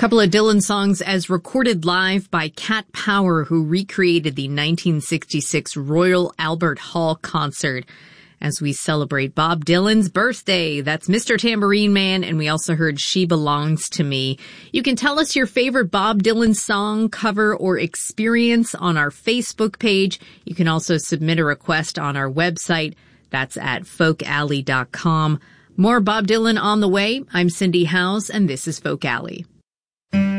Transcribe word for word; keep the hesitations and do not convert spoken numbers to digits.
Couple of Dylan songs as recorded live by Cat Power, who recreated the nineteen sixty-six Royal Albert Hall concert as we celebrate Bob Dylan's birthday. That's Mister Tambourine Man, and we also heard She Belongs to Me. You can tell us your favorite Bob Dylan song, cover, or experience on our Facebook page. You can also submit a request on our website. That's at folk alley dot com. More Bob Dylan on the way. I'm Cindy Howes, and this is Folk Alley.